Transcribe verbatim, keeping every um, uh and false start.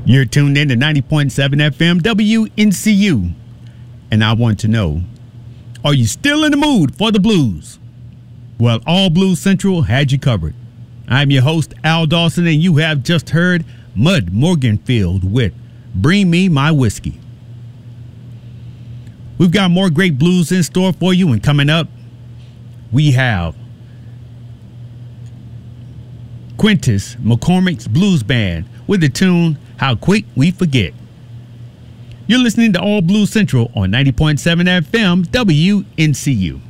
You're tuned in to ninety point seven F M W N C U. And I want to know, are you still in the mood for the blues? Well, All Blues Central had you covered. I'm your host, Al Dawson, and you have just heard Mud Morganfield with Bring Me My Whiskey. We've got more great blues in store for you, and coming up, we have Quintus McCormick's Blues Band with the tune How Quick We Forget. You're listening to All Blues Central on ninety point seven F M W N C U.